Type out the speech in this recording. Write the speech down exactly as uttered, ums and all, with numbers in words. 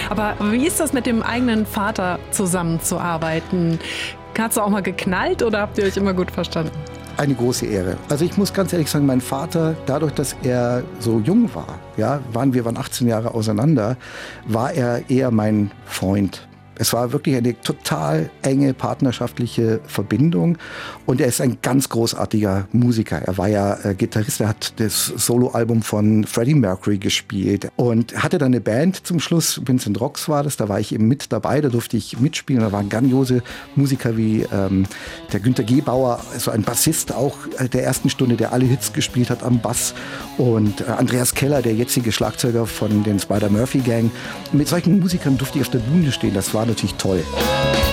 Aber wie ist das mit dem eigenen Vater zusammenzuarbeiten? Hat es auch mal geknallt oder habt ihr euch immer gut verstanden? Eine große Ehre. Also ich muss ganz ehrlich sagen, mein Vater, dadurch, dass er so jung war, ja, waren wir waren achtzehn Jahre auseinander, war er eher mein Freund. Es war wirklich eine total enge partnerschaftliche Verbindung und er ist ein ganz großartiger Musiker. Er war ja äh, Gitarrist, er hat das Soloalbum von Freddie Mercury gespielt und hatte dann eine Band zum Schluss, Vincent Rocks war das, da war ich eben mit dabei, da durfte ich mitspielen. Da waren grandiose Musiker wie ähm, der Günter Gebauer, also ein Bassist auch äh, der ersten Stunde, der alle Hits gespielt hat am Bass und äh, Andreas Keller, der jetzige Schlagzeuger von den Spider-Murphy Gang. Mit solchen Musikern durfte ich auf der Bühne stehen, das war natürlich toll.